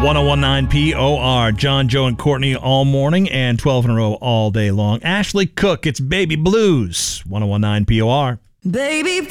1019 POR. John, Joe, and Courtney all morning and 12 in a row all day long. Ashley Cook, it's Baby Blues. 1019 POR. Baby